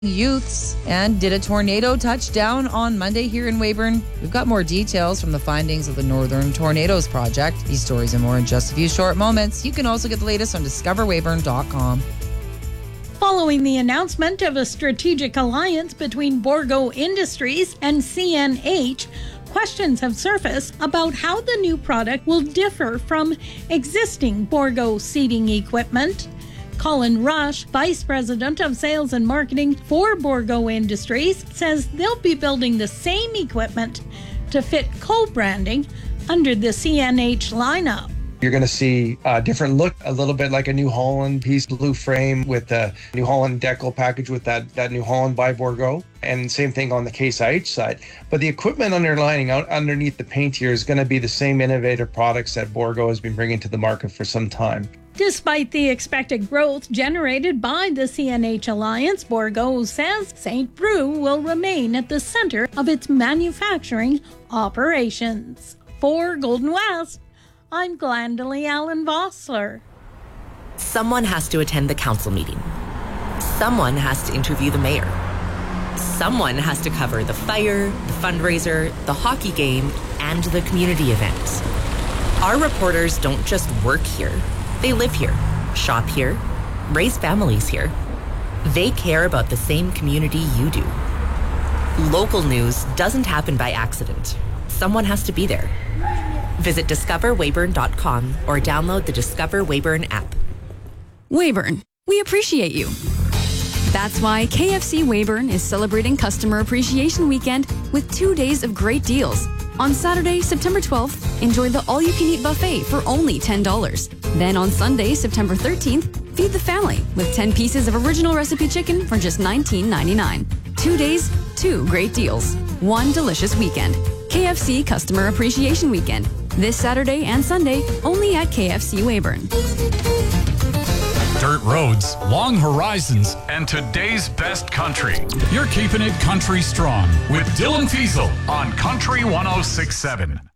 youths. And did a tornado touch down on Monday here in Weyburn? We've got more details from the findings of the Northern Tornadoes Project. These stories and more in just a few short moments. You can also get the latest on discoverweyburn.com. Following the announcement of a strategic alliance between Bourgault Industries and CNH, questions have surfaced about how the new product will differ from existing Bourgault seating equipment. Colin Rush, Vice President of Sales and Marketing for Bourgault Industries, says they'll be building the same equipment to fit co-branding under the CNH lineup. You're going to see a different look, a little bit like a New Holland piece, blue frame with the New Holland decal package with that New Holland by Bourgault. And same thing on the Case IH side. But the equipment underlining out underneath the paint here is going to be the same innovative products that Bourgault has been bringing to the market for some time. Despite the expected growth generated by the CNH Alliance, Bourgault says St. Preux will remain at the center of its manufacturing operations. For Golden West, I'm Glendalee Allen Vossler. Someone has to attend the council meeting. Someone has to interview the mayor. Someone has to cover the fire, the fundraiser, the hockey game, and the community event. Our reporters don't just work here. They live here, shop here, raise families here. They care about the same community you do. Local news doesn't happen by accident. Someone has to be there. Visit discoverweyburn.com or download the Discover Weyburn app. Weyburn, we appreciate you. That's why KFC Weyburn is celebrating Customer Appreciation Weekend with 2 days of great deals. On Saturday, September 12th, enjoy the all-you-can-eat buffet for only $10. Then on Sunday, September 13th, feed the family with 10 pieces of original recipe chicken for just $19.99. 2 days, 2 great deals. 1 delicious weekend. KFC Customer Appreciation Weekend. This Saturday and Sunday, only at KFC Weyburn. Dirt roads, long horizons, and today's best country. You're keeping it country strong with Dylan Fiesel on Country 106.7.